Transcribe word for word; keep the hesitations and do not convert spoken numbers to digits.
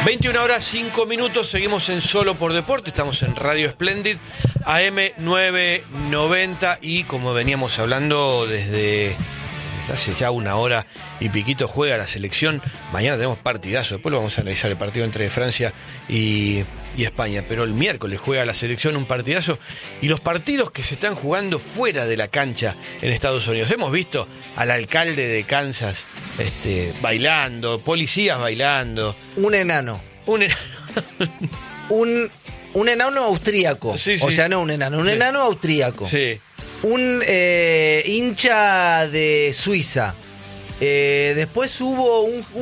veintiuna horas cinco minutos, seguimos en Solo por Deporte, estamos en Radio Splendid, A M novecientos noventa, y como veníamos hablando desde hace ya una hora y piquito, juega la selección. Mañana tenemos partidazo, después lo vamos a analizar, el partido entre Francia y, y España, pero el miércoles juega la selección un partidazo, y los partidos que se están jugando fuera de la cancha en Estados Unidos. Hemos visto al alcalde de Kansas este, bailando, policías bailando. Un enano. Un enano. un, un enano austríaco. Sí, sí. O sea, no un enano, un Sí. enano austríaco. Sí. Un eh, hincha de Suiza. Eh, después hubo un,